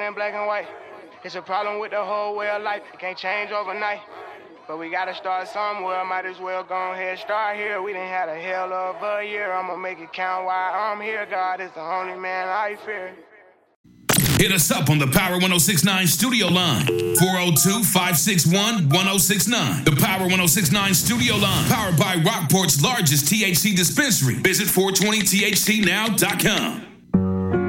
in black and white. It's a problem with the whole way of life. It can't change overnight. But we gotta start somewhere. Might as well go ahead, start here. We done had a hell of a year. I'ma make it count while I'm here. God is the only man I fear. Hit us up on the Power 1069 studio line, 402-561-1069. The Power 1069 studio line, powered by Rockport's largest THC dispensary. Visit 420THCnow.com.